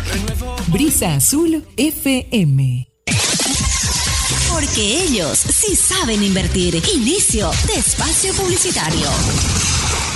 Brisa Azul FM. Porque ellos sí saben invertir. Inicio de espacio publicitario.